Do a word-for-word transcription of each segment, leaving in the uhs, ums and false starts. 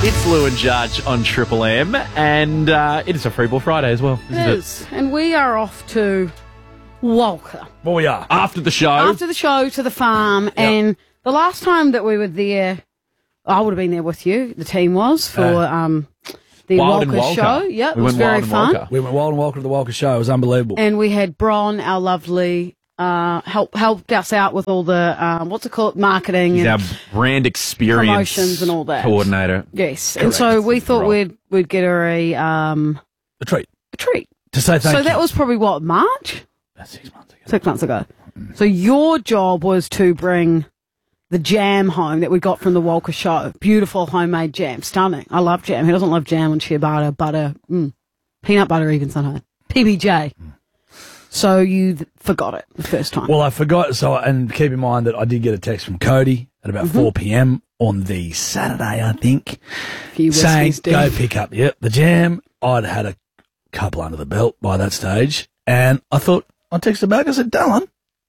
It's Lou and Judge on Triple M, and uh, it is a Free Ball Friday as well, isn't It it? is. And we are off to Walker. Well, we are. After the show. After the show to the farm. And the last time that we were there, I would have been there with you, the team was, for Uh, um, the Wild and Walker Walker. show. Yeah, it We was went very Wild and fun. Walker. We went wild and welcome to the Walker Show. It was unbelievable. And we had Bron, our lovely, uh, help helped us out with all the, um, what's it called, marketing He's and our brand experience promotions and all that. coordinator. yes. And so we thought Right. we'd we'd get her a um a treat. a treat. To say thank so you. that was probably what, March? About six months ago. Six months ago. So your job was to bring the jam home that we got from the Walker Show. Beautiful homemade jam. Stunning. I love jam. Who doesn't love jam and ciabatta, butter, mm, peanut butter even sometimes. P B J. Mm. So you th- forgot it the first time. Well, I forgot. So, and keep in mind that I did get a text from Cody at about Mm-hmm. four p.m. on the Saturday, I think, Few saying, whiskeys, dude. go pick up yep, the jam. I'd had a couple under the belt by that stage. And I thought, I texted back. I said, Dylan,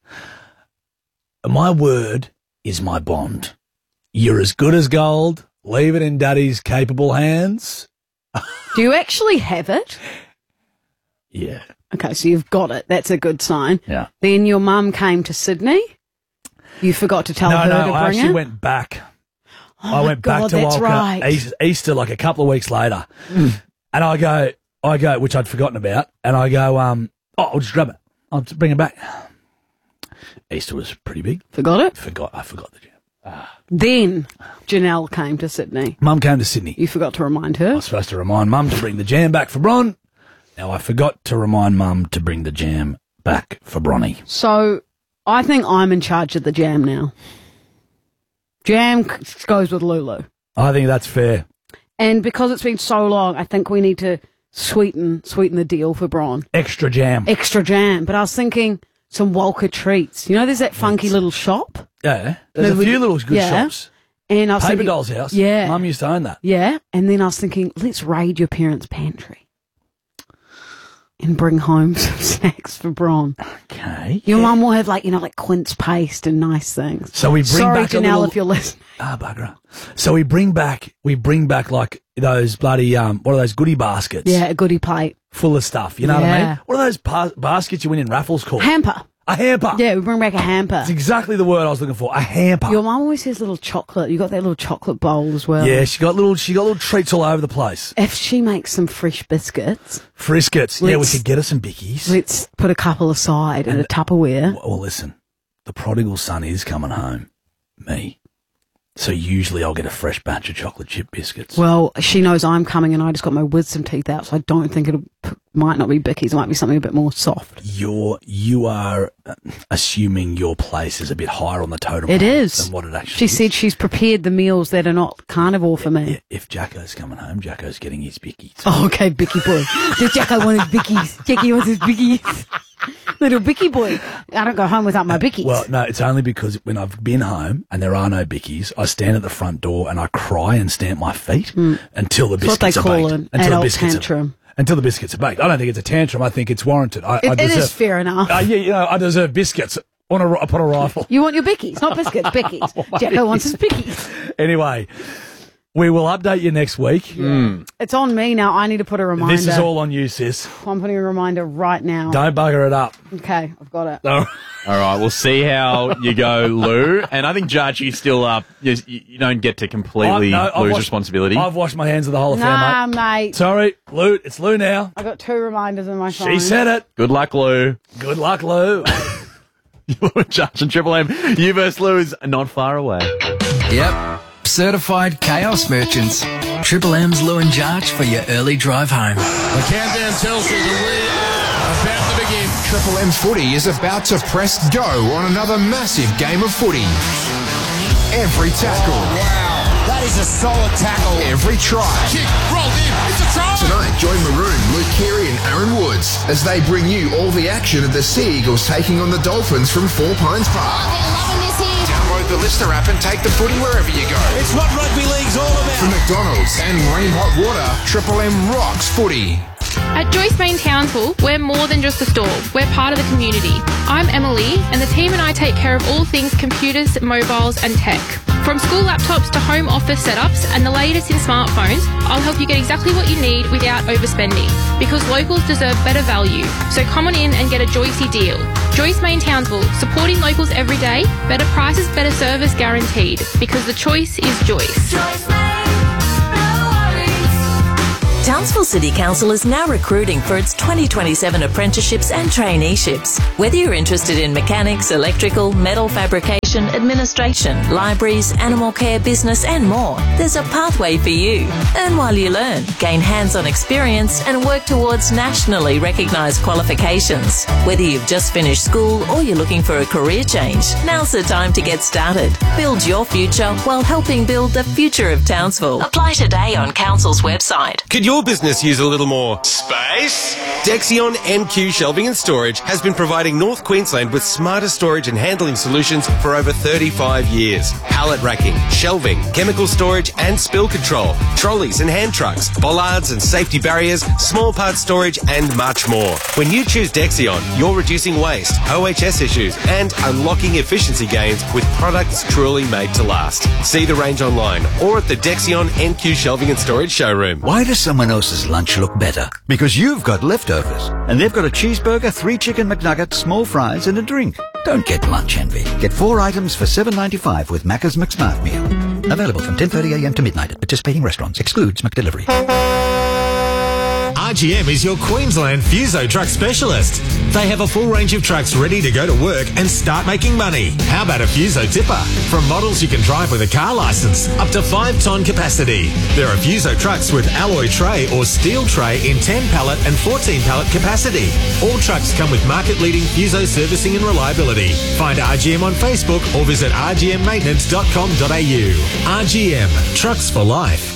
my word is my bond. You're as good as gold. Leave it in Daddy's capable hands. Do you actually have it? Yeah. Okay, so you've got it. That's a good sign. Yeah. Then your mum came to Sydney. You forgot to tell No, her no, to I bring actually it. went back. Oh I my went back God, to that's Walker right. Eas- Easter like a couple of weeks later. And I go, I go, which I'd forgotten about, and I go, um, oh, I'll just grab it. I'll just bring it back. Easter was pretty big. Forgot it? Forgot, I forgot the jam. Then Janelle came to Sydney. Mum came to Sydney. You forgot to remind I her. was supposed to remind Mum to bring the jam back for Bron. Now I forgot to remind Mum to bring the jam back for Bronny. So I think I'm in charge of the jam now. Jam c- goes with Lulu. I think that's fair. And because it's been so long, I think we need to sweeten sweeten the deal for Bron. Extra jam. Extra jam. But I was thinking some Walker treats. You know, there's that funky little shop. Yeah. There's No, a we- few little good yeah. shops. And I was Paper thinking, Doll's house. Yeah. Mum used to own that. Yeah. And then I was thinking, let's raid your parents' pantry and bring home some snacks for Bron. Okay. Your mum will have, like, you know, like quince paste and nice things. So we bring Sorry, back a Janelle, little- if you're listening. Ah, bugger. So we bring back, we bring back like those bloody, um, what are those goodie baskets? Yeah, a goodie plate. Full of stuff. You know what I Yeah. mean? What are those pa- baskets you win in raffles called? Hamper. A hamper. Yeah, we bring back a hamper. That's exactly the word I was looking for. A hamper. Your mum always has little chocolate. You got that little chocolate bowl as well. Yeah, she got little, she got little treats all over the place. If she makes some fresh biscuits, Friscuits. Yeah, we Let's- could get her some bickies. let's put a couple aside in a Tupperware. Well, listen, the prodigal son is coming home. Me. So usually I'll get a fresh batch of chocolate chip biscuits. Well, she knows I'm coming and I just got my wisdom teeth out, so I don't think it might not be Bickies. It might be something a bit more soft. You're, you are uh, assuming your place is a bit higher on the totem It pole is. than what it actually She is. said she's prepared the meals that are not carnivore for me. Yeah, if Jacko's coming home, Jacko's getting his bickies. Oh, okay, Bicky boy. Does Jacko want his Bickies? Jackie wants his Bickies. Little Bicky boy. I don't go home without my Bickies. Well, no, it's only because when I've been home and there are no bickies, I stand at the front door and I cry and stamp my feet until the That's what they biscuits are call baked. an until adult the biscuits tantrum. Are, until the biscuits are baked. I don't think it's a tantrum. I think it's warranted. I, It- I it deserve, is fair enough. Uh, yeah, you know, I deserve biscuits on a, upon a rifle. You want your Bickies, not biscuits, Bickies. Jacko wants his Bickies. Anyway, we will update you next week. It's on me now. I need to put a reminder. This is all on you, sis. I'm putting a reminder right now. Don't bugger it up. Okay, I've got it. No. All right, we'll see how you go, Lou. And I think, Judge, you still uh, you, you don't get to completely I- no, I've lose washed- responsibility. I've washed my hands of the whole affair, Nah, mate. mate. Sorry, Lou. It's Lou now. I got two reminders in my phone. She said it. Good luck, Lou. Good luck, Lou. Lou and Judge and Triple M. You versus Lou is not far away. Yep. Certified chaos merchants. Triple M's Lou and Jarch for your early drive home. The countdown tells you that we are about to begin. Triple M Footy is about to press go on another massive game of footy. Every tackle, Wow, that is a solid tackle. every try. Kick, rolled in, it's a try. Tonight, join Maroon, Luke Keary and Aaron Woods as they bring you all the action of the Sea Eagles taking on the Dolphins from Four Pines Park. Loving this here. Download the Lister app and take the footy wherever you go. It's what rugby league's all From about. McDonald's and Rain Hot Water, Triple M rocks footy. At Joyce Main Townsville, we're more than just a store. We're part of the community. I'm Emily, and the team and I take care of all things computers, mobiles, and tech. From school laptops to home office setups and the latest in smartphones, I'll help you get exactly what you need without overspending. Because locals deserve better value. So come on in and get a Joycey deal. Joyce Main Townsville, supporting locals every day. Better prices, better service guaranteed. Because the choice is Joyce. Joyce Main, no worries. Townsville City Council is now recruiting for its twenty twenty-seven apprenticeships and traineeships. Whether you're interested in mechanics, electrical, metal fabrication, administration, libraries, animal care, business and more, there's a pathway for you. Earn while you learn, gain hands-on experience and work towards nationally recognised qualifications. Whether you've just finished school or you're looking for a career change, now's the time to get started. Build your future while helping build the future of Townsville. Apply today on Council's website. Could your business use a little more space? Dexion M Q Shelving and Storage has been providing North Queensland with smarter storage and handling solutions for over thirty-five years. Pallet racking, shelving, chemical storage and spill control, trolleys and hand trucks, bollards and safety barriers, small part storage and much more. When you choose Dexion, you're reducing waste, O H S issues and unlocking efficiency gains with products truly made to last. See the range online or at the Dexion M Q Shelving and Storage showroom. Why does someone else's lunch look better? Because you've got leftovers. And they've got a cheeseburger, three chicken McNuggets, small fries and a drink. Don't get lunch envy. Get four items for seven dollars ninety-five with Macca's McSmart Meal. Available from ten thirty a m to midnight at participating restaurants. Excludes McDelivery. R G M is your Queensland Fuso truck specialist. They have a full range of trucks ready to go to work and start making money. How about a Fuso tipper? From models you can drive with a car licence up to five tonne capacity. There are Fuso trucks with alloy tray or steel tray in ten pallet and fourteen pallet capacity. All trucks come with market-leading Fuso servicing and reliability. Find R G M on Facebook or visit r g m maintenance dot com dot a u. R G M, trucks for life.